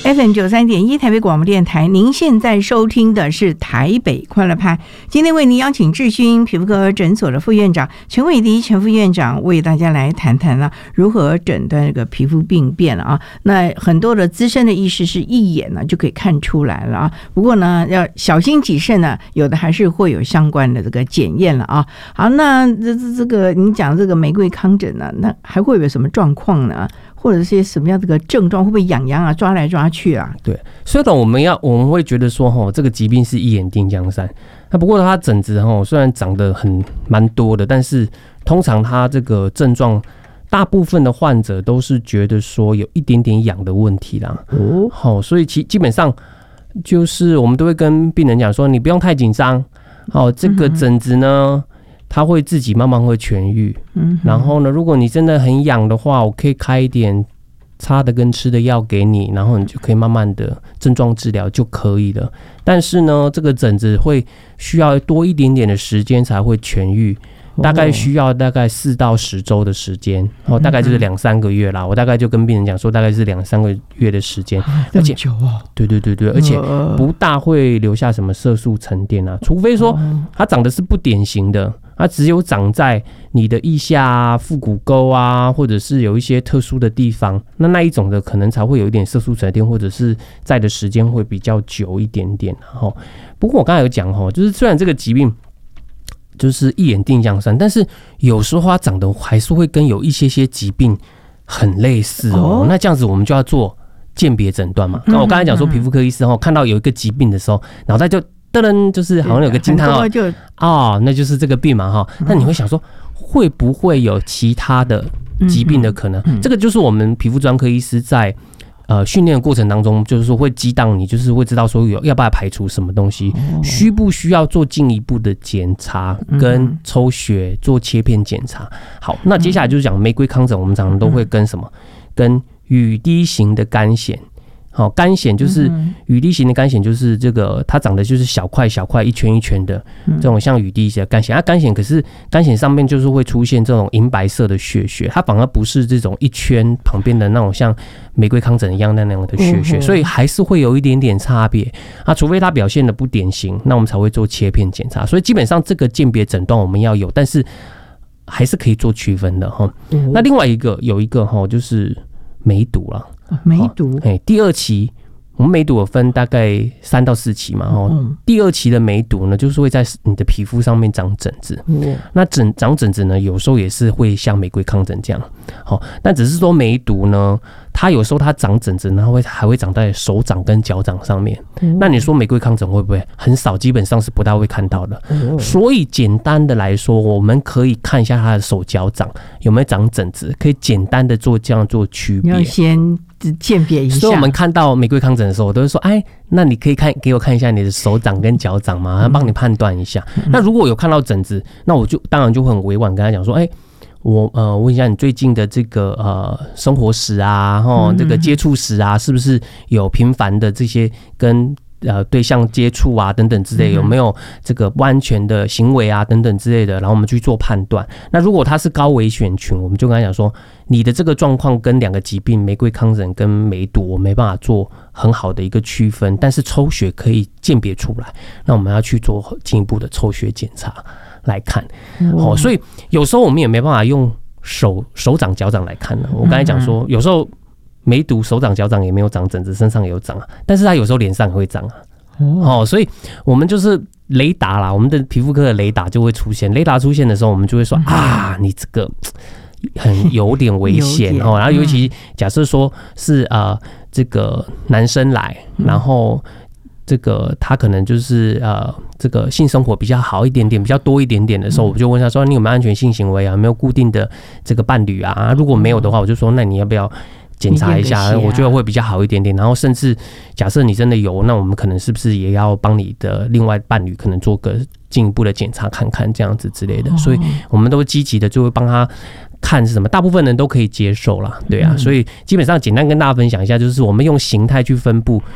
FM93.1 台北广播电台，您现在收听的是台北快乐派。今天为您邀请智勋皮肤科诊所的副院长陈伟迪陈副院长为大家来谈谈了如何诊断这个皮肤病变啊。那很多的资深的医师是一眼呢就可以看出来了啊。不过呢要小心谨慎呢，有的还是会有相关的这个检验了啊。好，那这个你讲这个玫瑰糠疹呢，那还会有什么状况呢？或者是些什么样这个症状，会不会痒痒啊，抓来抓去啊？ 对，虽然我们会觉得说这个疾病是一眼定江山，那不过它疹子虽然长得蛮多的，但是通常它这个症状，大部分的患者都是觉得说有一点点痒的问题啦。所以基本上就是我们都会跟病人讲说，你不用太紧张，这个疹子呢。它会自己慢慢会痊愈，然后呢，如果你真的很痒的话，我可以开一点擦的跟吃的药给你，然后你就可以慢慢的症状治疗就可以了。但是呢，这个疹子会需要多一点点的时间才会痊愈，大概需要大概4到10周的时间，大概就是2-3个月啦。我大概就跟病人讲说，大概是2-3个月的时间， 而且久哦， 对，而且不大会留下什么色素沉淀啊，除非说它长得是不典型的。它只有长在你的腋下啊、腹股沟啊，或者是有一些特殊的地方，那一种的可能才会有一点色素沉淀，或者是在的时间会比较久一点点。不过我刚才有讲就是虽然这个疾病就是一眼定江山，但是有时候它长得还是会跟有一些疾病很类似哦。那这样子我们就要做鉴别诊断嘛。我刚才讲说皮肤科医师看到有一个疾病的时候，脑袋就就是好像有个惊叹那就是这个病嘛那你会想说会不会有其他的疾病的可能？这个就是我们皮肤专科医师在训练的过程当中，就是说会激荡你，就是会知道说要不要排除什么东西，需不需要做进一步的检查跟抽血做切片检查。好，那接下来就是讲玫瑰糠疹，我们常常都会跟什么？跟雨滴型的干癣。干癣就是雨滴型的干癣，就是这个它长得就是小块小块一圈一圈的这种像雨滴型的干癣。干癣可是干癣上面就是会出现这种银白色的血，它反而不是这种一圈旁边的那种像玫瑰糠疹一样那样的血，所以还是会有一点点差别除非它表现的不典型，那我们才会做切片检查。所以基本上这个鉴别诊断我们要有，但是还是可以做区分的那另外有一个就是梅毒啦。 梅毒， 第2期我们梅毒有分大概3到4期嘛，第2期的梅毒呢，就是会在你的皮肤上面长疹子。那长疹子呢，有时候也是会像玫瑰糠疹这样，但只是说梅毒呢，它有时候它长疹子，然后还会长在手掌跟脚掌上面。那你说玫瑰糠疹会不会很少？基本上是不大会看到的。所以简单的来说，我们可以看一下它的手脚掌有没有长疹子，可以简单的这样做区别。 要先鉴别一下。 所以我们看到玫瑰糠疹的时候，我都会说，那你可以给我看一下你的手掌跟脚掌吗？帮你判断一下。那如果有看到疹子，那我就当然就会很委婉跟他讲说，我问一下你最近的这个生活史啊，这个接触史啊，是不是有频繁的这些跟对象接触啊等等之类，有没有这个不安全的行为啊等等之类的，然后我们去做判断。那如果他是高危险群，我们就跟他讲说，你的这个状况跟2个疾病玫瑰糠疹跟梅毒我没办法做很好的一个区分，但是抽血可以鉴别出来，那我们要去做进一步的抽血检查来看。所以有时候我们也没办法用手掌脚掌来看了。我刚才讲说有时候梅毒手掌脚掌也没有长疹子，身上也有长但是它有时候脸上也会长所以我们就是雷达啦，我们的皮肤科的雷达就会出现。雷达出现的时候，我们就会说你这个很有点危险然后尤其假设说是这个男生来，然后这个他可能就是这个性生活比较好一点点，比较多一点点的时候，我就问他说，你有没有安全性行为啊？有没有固定的这个伴侣啊？如果没有的话，我就说那你要不要检查一下，我觉得会比较好一点点。然后甚至假设你真的有，那我们可能是不是也要帮你的另外伴侣可能做个进一步的检查看看这样子之类的。所以我们都积极的就会帮他看是什么，大部分人都可以接受啦，对啊。所以基本上简单跟大家分享一下，就是我们用形态去分布